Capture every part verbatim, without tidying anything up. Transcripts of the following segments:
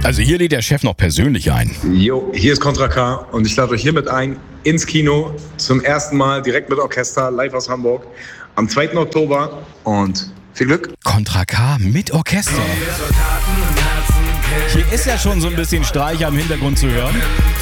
Also hier lädt der Chef noch persönlich ein. Jo, hier ist Contra K und ich lade euch hiermit ein ins Kino zum ersten Mal direkt mit Orchester, live aus Hamburg am zweiten Oktober und viel Glück. Contra K mit Orchester. Hier ist ja schon so ein bisschen Streicher im Hintergrund zu hören.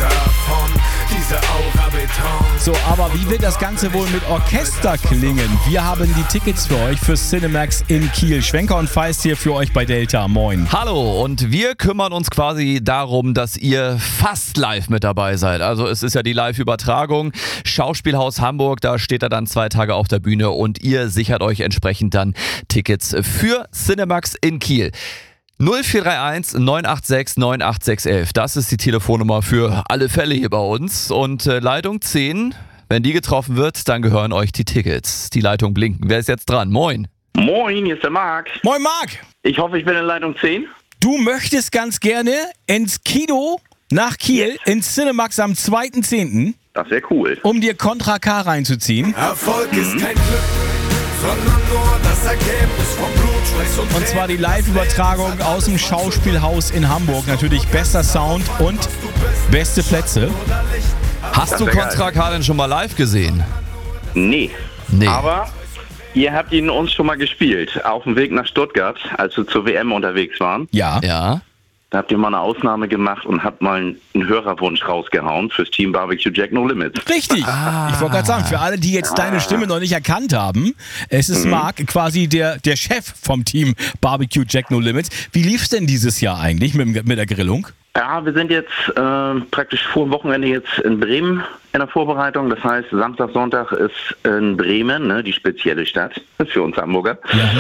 So, aber wie wird das Ganze wohl mit Orchester klingen? Wir haben die Tickets für euch für Cinemax in Kiel. Schwenker und Feist hier für euch bei Delta. Moin. Hallo, und wir kümmern uns quasi darum, dass ihr fast live mit dabei seid. Also es ist ja die Live-Übertragung. Schauspielhaus Hamburg, da steht er dann zwei Tage auf der Bühne und ihr sichert euch entsprechend dann Tickets für Cinemax in Kiel. null vier drei eins neun acht sechs neun acht sechs eins eins. Das ist die Telefonnummer für alle Fälle hier bei uns. Und äh, Leitung zehn, wenn die getroffen wird, dann gehören euch die Tickets. Die Leitung blinken. Wer ist jetzt dran? Moin. Moin, hier ist der Marc. Moin Marc. Ich hoffe, ich bin in Leitung zehn. Du möchtest ganz gerne ins Kino nach Kiel, ins Cinemax am zweiten zehnten Das wäre cool. um dir Contra K reinzuziehen. Erfolg ist kein Glück, sondern nur das Ergebnis vom Blut, Schweiß und Und zwar die Live-Übertragung aus dem Schauspielhaus in Hamburg. Natürlich bester Sound und beste Plätze. Hast Das du wär geil. Contra K denn schon mal live gesehen? Nee. Nee. Aber ihr habt ihn uns schon mal gespielt. Auf dem Weg nach Stuttgart, als wir zur W M unterwegs waren. Ja. Ja. Da habt ihr mal eine Ausnahme gemacht und habt mal einen Hörerwunsch rausgehauen fürs Team Barbecue Jack No Limits. Richtig. Ah. Ich wollte gerade sagen, für alle, die jetzt deine Stimme noch nicht erkannt haben, es ist Marc, quasi der, der Chef vom Team Barbecue Jack No Limits. Wie lief es denn dieses Jahr eigentlich mit, mit der Grillung? Ja, wir sind jetzt äh, praktisch vor dem Wochenende jetzt in Bremen in der Vorbereitung. Das heißt, Samstag, Sonntag ist in Bremen, ne, die spezielle Stadt für uns Hamburger.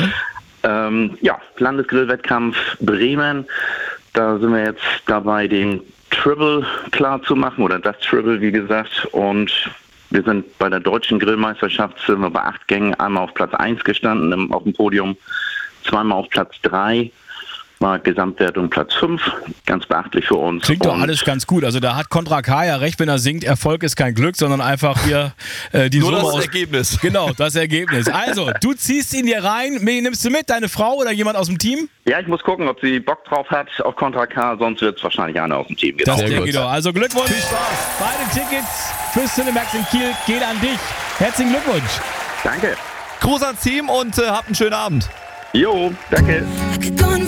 Ja, ähm, ja Landesgrillwettkampf Bremen. Da sind wir jetzt dabei, den Triple klar zu machen, oder das Triple, wie gesagt. Und wir sind bei der deutschen Grillmeisterschaft, sind wir bei acht Gängen einmal auf Platz eins gestanden auf dem Podium, zweimal auf Platz drei. War Gesamtwertung Platz fünf, ganz beachtlich für uns. Klingt doch Und alles ganz gut. Also da hat Contra K ja recht, wenn er singt, Erfolg ist kein Glück, sondern einfach hier äh, die Nur Summe das aus... Ergebnis. Genau, das Ergebnis. Also, du ziehst ihn dir rein. Wen nimmst du mit? Deine Frau oder jemand aus dem Team? Ja, ich muss gucken, ob sie Bock drauf hat auf Contra K, sonst wird es wahrscheinlich einer aus dem Team. Das Genau. denke gut. ich doch. Also Glückwunsch. Viel Spaß. Beide Tickets für Cinemax in Kiel gehen an dich. Herzlichen Glückwunsch. Danke. Gruß ans Team und äh, habt einen schönen Abend. Jo, danke. I could go and